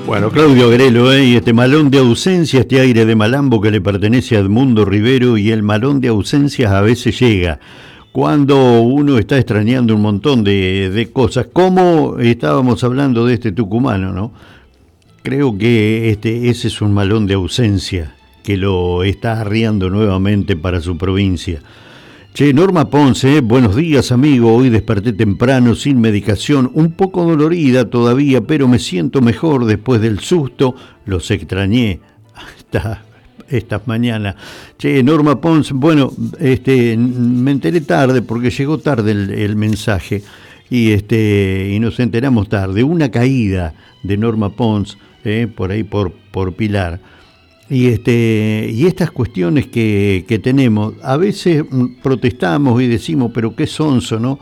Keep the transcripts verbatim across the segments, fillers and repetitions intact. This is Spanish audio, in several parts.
Bueno, Claudio Agrelo, ¿eh? Y este malón de ausencia, este aire de malambo que le pertenece a Edmundo Rivero, y el malón de ausencias a veces llega cuando uno está extrañando un montón de, de cosas, como estábamos hablando de este tucumano, ¿no? Creo que este, ese es un malón de ausencia que lo está arriando nuevamente para su provincia. Che, Norma Ponce, buenos días amigo, hoy desperté temprano sin medicación, un poco dolorida todavía, pero me siento mejor después del susto, los extrañé hasta estas mañanas. Che, Norma Ponce, bueno, este, me enteré tarde porque llegó tarde el, el mensaje y, este, y nos enteramos tarde, una caída de Norma Ponce, eh, por ahí por, por Pilar. Y, este, y estas cuestiones que, que tenemos, a veces protestamos y decimos, pero qué sonso, ¿no?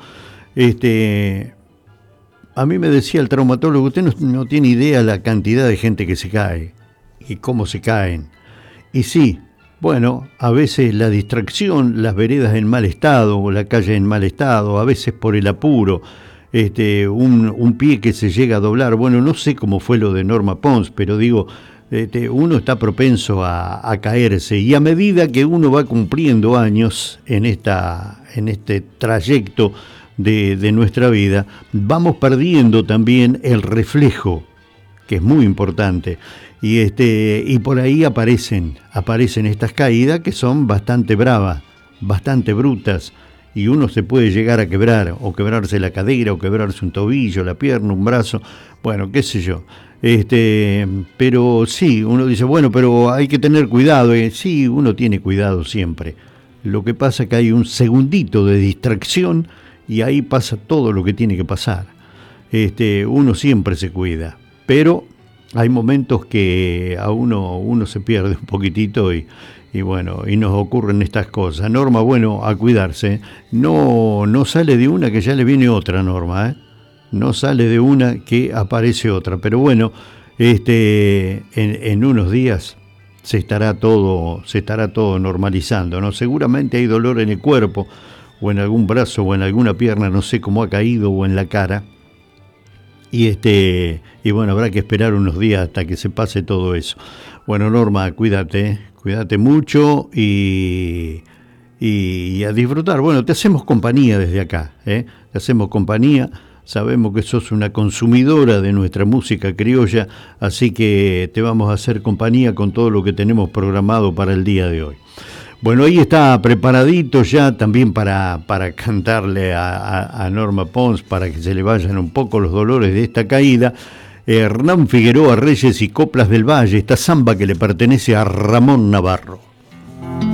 Este, a mí me decía el traumatólogo, usted no, no tiene idea la cantidad de gente que se cae y cómo se caen. Y sí, bueno, a veces la distracción, las veredas en mal estado, o la calle en mal estado, a veces por el apuro, este, un, un pie que se llega a doblar. Bueno, no sé cómo fue lo de Norma Ponce, pero digo, Este, uno está propenso a, a caerse, y a medida que uno va cumpliendo años en, esta, en este trayecto de, de nuestra vida, vamos perdiendo también el reflejo, que es muy importante, y, este, y por ahí aparecen, aparecen estas caídas que son bastante bravas, bastante brutas, y uno se puede llegar a quebrar, o quebrarse la cadera, o quebrarse un tobillo, la pierna, un brazo, bueno, qué sé yo. Este, pero sí, uno dice, bueno, pero hay que tener cuidado. Eh, sí, uno tiene cuidado siempre. Lo que pasa es que hay un segundito de distracción y ahí pasa todo lo que tiene que pasar. Este, uno siempre se cuida, pero hay momentos que a uno, uno se pierde un poquitito y, y bueno, y nos ocurren estas cosas. Norma, bueno, a cuidarse. No, no sale de una que ya le viene otra, Norma, ¿eh? No sale de una que aparece otra, pero bueno, este, en, en unos días se estará todo, se estará todo normalizando, ¿no? Seguramente hay dolor en el cuerpo, o en algún brazo, o en alguna pierna, no sé cómo ha caído, o en la cara, y este, y bueno, habrá que esperar unos días hasta que se pase todo eso. Bueno, Norma, cuídate, cuídate mucho y, y, y a disfrutar. Bueno, te hacemos compañía desde acá, ¿eh? Te hacemos compañía. Sabemos que sos una consumidora de nuestra música criolla, así que te vamos a hacer compañía con todo lo que tenemos programado para el día de hoy. Bueno, ahí está preparadito ya también para, para cantarle a, a, a Norma Ponce, para que se le vayan un poco los dolores de esta caída. Hernán Figueroa Reyes y Coplas del Valle, esta samba que le pertenece a Ramón Navarro.